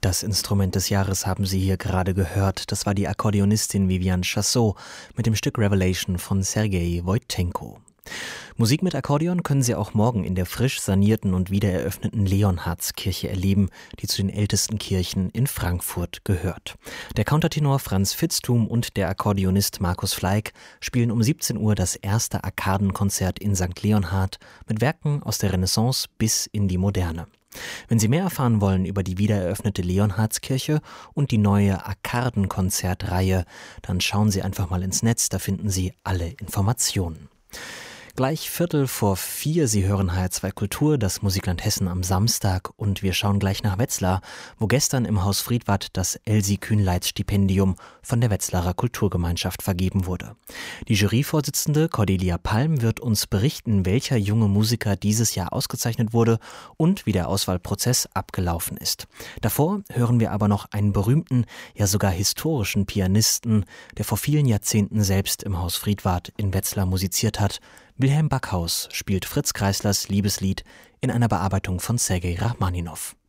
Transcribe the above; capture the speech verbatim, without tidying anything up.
Das Instrument des Jahres haben Sie hier gerade gehört. Das war die Akkordeonistin Viviane Chassot mit dem Stück Revelation von Sergei Wojtchenko. Musik mit Akkordeon können Sie auch morgen in der frisch sanierten und wiedereröffneten Leonhardskirche erleben, die zu den ältesten Kirchen in Frankfurt gehört. Der Countertenor Franz Vitzthum und der Akkordeonist Markus Fleig spielen um siebzehn Uhr das erste Arkadenkonzert in Sankt Leonhard mit Werken aus der Renaissance bis in die Moderne. Wenn Sie mehr erfahren wollen über die wiedereröffnete Leonhardskirche und die neue Arkadenkonzertreihe, dann schauen Sie einfach mal ins Netz, da finden Sie alle Informationen. Gleich Viertel vor vier, Sie hören H R zwei Kultur, das Musikland Hessen am Samstag, und wir schauen gleich nach Wetzlar, wo gestern im Haus Friedwart das Elsie-Kühnleitz-Stipendium von der Wetzlarer Kulturgemeinschaft vergeben wurde. Die Juryvorsitzende Cordelia Palm wird uns berichten, welcher junge Musiker dieses Jahr ausgezeichnet wurde und wie der Auswahlprozess abgelaufen ist. Davor hören wir aber noch einen berühmten, ja sogar historischen Pianisten, der vor vielen Jahrzehnten selbst im Haus Friedwart in Wetzlar musiziert hat. Wilhelm Backhaus spielt Fritz Kreislers Liebeslied in einer Bearbeitung von Sergei Rachmaninow.